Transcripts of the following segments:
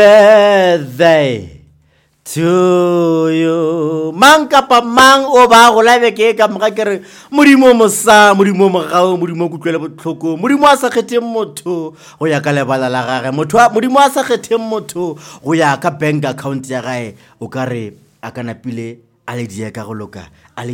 birthday to you. Mang kapa mang o ba go labe ke ka mga kere modimo mosa modimo mogao modimo kutlwela botlhoko modimo a sa kgetheng motho go ya ka lebala la gage modimo a sa kgetheng motho go ya ka bank account ya gae o ka re a kana pile a le die ka go loka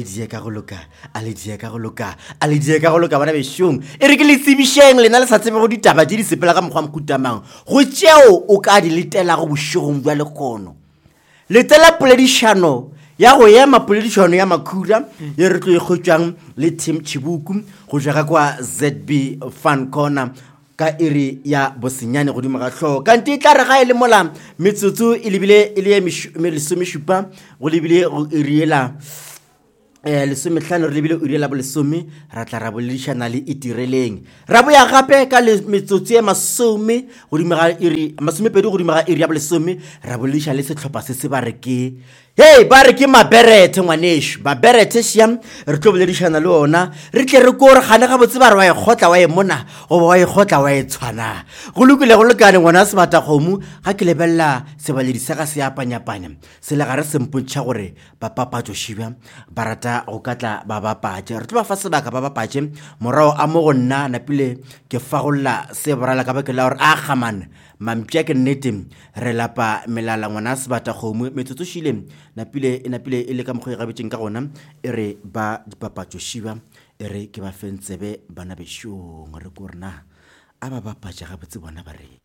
bana bešong e re ke le tsebisheng lena le sa tsebe go ditaba di sepela ka mokgwa mokutamang go tšeo o ka di letela go bošegong bja lekgono letela poledišano ya go ema poledišano ya makhura ye re tlo e khotšang le Tim Chibuku go jaga kwa ZB Fun Corner ka iri ya bosenyane godimo ga tlhogo kante e tla re ga e le mola metsotso e lebile e le lesomešupa go lebile go iriela lesomehlano re lebile o iriela bolesome ra tla ra boledišana le itireleng ra boya gape ka metsotso e masome godimo ga iri masomepedi godimo ga iri ya bolesome ra bolediša le setlhopha se se ba re ke hey ba re ke maberete ngwanesho maberete šiam re tlo boledišana le ona re tle re ko re gane ga botse ba re wa e kgotla wa e mona goba wa e kgotla wa e tshwana go lokile go lekane ngwana sebata kgomo ga ke lebelela sebaledi sa ka se apanyapanya se le gare sempontšha gore bapapatšo šiba ba rata go katla ba bapatše re tlo ba fa sebaka ba bapatše morago a mo go nna napile ke fagolla se borala ka bakela gore a gamane mampša ke nnete re lapa melala ngwana sebata kgomo metsotso šile napile e le ka mokgwa e gabetšeng ka gona e re ba dipapatšo šiba e re ke ba fentsebe bana bešong re ko rena a ba bapatša gabotse bona ba re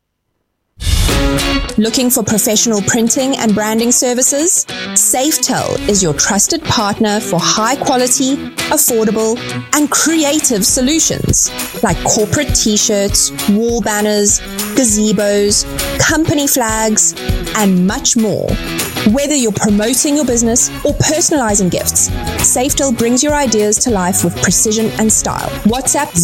Looking for professional printing and branding services? Safetel is your trusted partner for high quality, affordable, and creative solutions like corporate t-shirts, wall banners, gazebos, company flags, and much more. Whether you're promoting your business or personalizing gifts, Safetel brings your ideas to life with precision and style. WhatsApp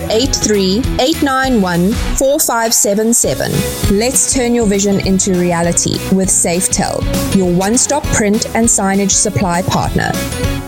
083-891-4577. Let's turn your vision into reality with Safetel, your one-stop print and signage supply partner.